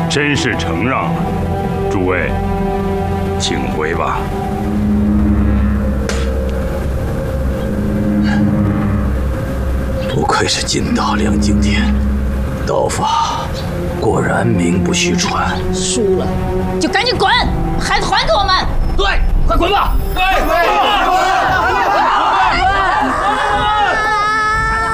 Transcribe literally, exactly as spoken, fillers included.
身世承让了，诸位，请回吧。 不愧是金大亮景天，刀法果然名不虚传。 输了就赶紧滚，把孩子还给我们。 对，快滚吧！ 对对。